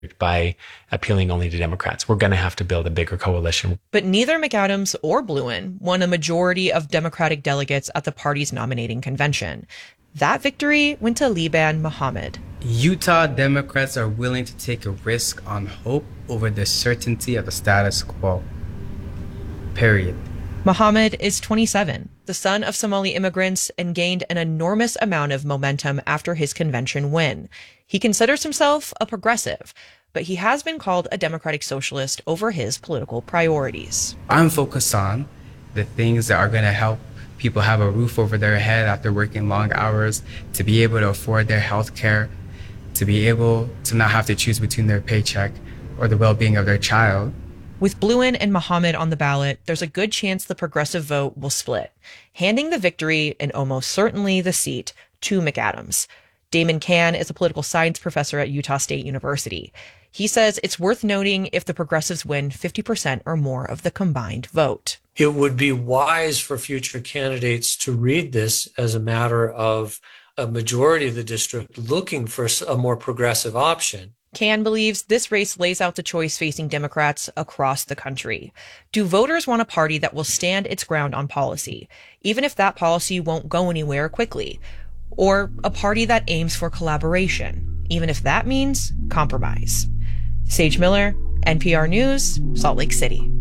by appealing only to Democrats. We're going to have to build a bigger coalition. But neither McAdams or Bluin won a majority of Democratic delegates at the party's nominating convention. That victory went to Liban Mohammed. Utah Democrats are willing to take a risk on hope over the certainty of the status quo. Period. Mohammed is 27, the son of Somali immigrants, and gained an enormous amount of momentum after his convention win. He considers himself a progressive, but he has been called a democratic socialist over his political priorities. I'm focused on the things that are going to help people have a roof over their head after working long hours, to be able to afford their health care, to be able to not have to choose between their paycheck or the well-being of their child. With Bluin and Mohammed on the ballot, there's a good chance the progressive vote will split, handing the victory and almost certainly the seat to McAdams. Damon Cann is a political science professor at Utah State University. He says it's worth noting if the progressives win 50% or more of the combined vote. It would be wise for future candidates to read this as a matter of a majority of the district looking for a more progressive option. Cann believes this race lays out the choice facing Democrats across the country. Do voters want a party that will stand its ground on policy, even if that policy won't go anywhere quickly? Or a party that aims for collaboration, even if that means compromise? Sage Miller, NPR News, Salt Lake City.